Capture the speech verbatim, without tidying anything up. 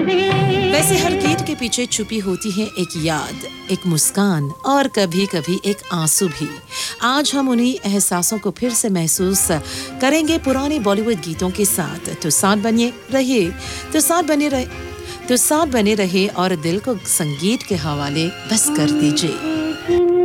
वैसे हर गीत के पीछे छुपी होती है एक याद, एक मुस्कान और कभी-कभी एक आंसू भी। आज हम उन्हीं एहसासों को फिर से महसूस करेंगे पुराने बॉलीवुड गीतों के साथ। तो साथ बने रहिए, तो साथ बने रहे, तो साथ बने रहे और दिल को संगीत के हवाले बस कर दीजिए।